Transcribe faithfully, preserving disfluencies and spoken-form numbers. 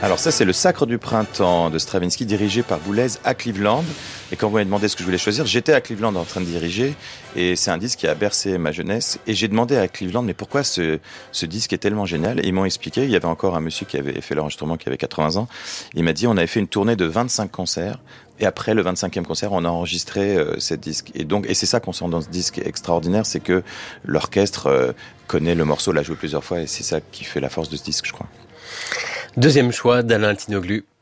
Alors ça, c'est le Sacre du printemps de Stravinsky, dirigé par Boulez à Cleveland. Et quand vous m'avez demandé ce que je voulais choisir, j'étais à Cleveland en train de diriger, et c'est un disque qui a bercé ma jeunesse. Et j'ai demandé à Cleveland, mais pourquoi ce, ce disque est tellement génial? Et ils m'ont expliqué, il y avait encore un monsieur qui avait fait l'enregistrement, qui avait quatre-vingts ans. Il m'a dit, on avait fait une tournée de vingt-cinq concerts. Et après le vingt-cinquième concert, on a enregistré euh, ce disque. Et donc, et c'est ça qu'on sent dans ce disque extraordinaire, c'est que l'orchestre euh, connaît le morceau, l'a joué plusieurs fois, et c'est ça qui fait la force de ce disque, je crois. Deuxième choix d'Alain Tinoglu.